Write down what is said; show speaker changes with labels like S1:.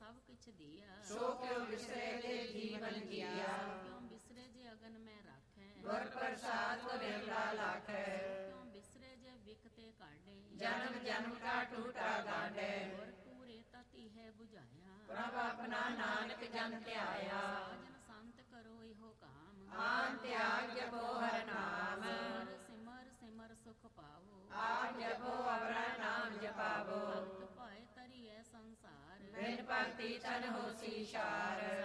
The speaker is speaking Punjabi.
S1: ਸਭ ਕਿਛ ਦੀਆ।
S2: ਸੋ ਕਿਉ ਬਿਸਰੇ ਤੇ ਜੀਵਨ ਜੀਆ।
S1: ਕਿਉਂ ਬਿਸਰੇ ਜੇ ਅਗਨ ਮੈਂ ਰਾਖੈ।
S2: ਗੁਰ ਪ੍ਰਸਾਦ ਕੋ ਵਿਰਲਾ ਲਾਖੈ।
S1: ਕਿਉਂ ਬਿਸਰੇ ਜੇ ਵਿਕਤੇ ਕਾਢੇ।
S2: ਜਨਮ ਜਨਮ ਕਾ ਟੂਟਾ ਗਾਢੈ।
S1: ਗੁਰ ਪੂਰੇ ਤਤੀ ਹੈ 부ਝਾਇਆ।
S2: ਪ੍ਰਭ ਆਪਣਾ ਨਾਨਕ ਜਨ ਧਿਆਇਆ।
S1: ਸਾਜਨ ਸੰਤ ਕਰੋ ਇਹੋ ਕਾਮ।
S2: ਆਨ ਤਿਆਗ ਜਪੋ ਹਰ ਨਾਮ।
S1: ਸਿਮਰ ਸਿਮਰ ਸਿਮਰ ਸੁਖ ਪਾਵੋ।
S2: ਆਪ ਜਪੋ ਅਵਰਾ ਨਾਮ ਜਪਾਵੋ।
S1: ਭਗਤ ਭਾਏ ਤਰੀਐ ਸੰਸਾਰ।
S2: ਬਿਨ ਭਗਤੀ ਤਨ ਹੋਸੀ ਛਾਰ।